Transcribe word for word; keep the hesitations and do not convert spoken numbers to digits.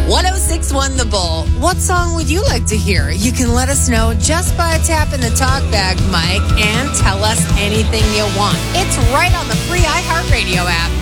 one oh six point one The Bull. What song would you like to hear? You can let us know just by tapping the talkback mic and tell us anything you want. It's right on the free iHeartRadio app.